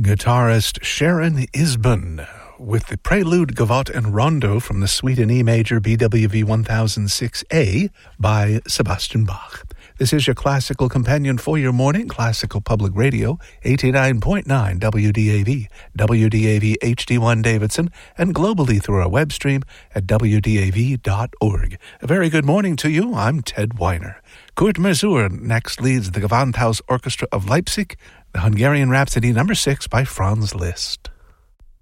guitarist Sharon Isbun with the Prelude, Gavotte, and Rondo from the Suite in E major BWV 1006A by Sebastian Bach. This is your classical companion for your morning, Classical Public Radio, 89.9 WDAV, WDAV HD1 Davidson, and globally through our web stream at WDAV.org. A very good morning to you. I'm Ted Weiner. Kurt Masur next leads the Gewandhaus Orchestra of Leipzig, the Hungarian Rhapsody No. 6 by Franz Liszt.